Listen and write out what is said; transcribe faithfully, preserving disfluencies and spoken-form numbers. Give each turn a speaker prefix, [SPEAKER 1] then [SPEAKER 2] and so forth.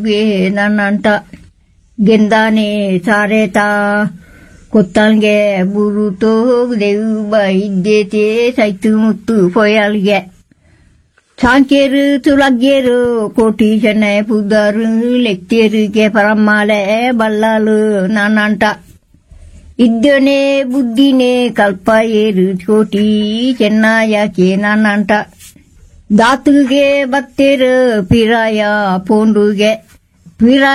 [SPEAKER 1] ನನ್ನಂಟ ಗೆಂದಾನೆ ಸಾರೇತ ಕೊತ್ತಲ್ಗೆ ಬುರುತೋ ದೇವ ಇದ್ದೇತೆ ಸೈತು ಮುತ್ತು ಪೊಯಲ್ಗೆ ಸಾಂಕೇರು ತುಲಗ್ಗೇರು ಕೋಟಿ ಚೆನ್ನೈ ಪುದರು ಲೆಕ್ತೇರಿಗೆ ಪರಮಾಲೆ ಬಲ್ಲಾಲು ನನ್ನಂಟ ಇದ್ದನೆ ಬುದ್ಧಿನೇ ಕಲ್ಪ ಏರು ಕೋಟಿ ಚೆನ್ನಾಯಕೆ ನನ್ನಂಟ ದಾತುಗೆ ಬತ್ತೇರು ಪಿರಾಯ ಪೋಂಡುಗೆ ಪಿರಾಯ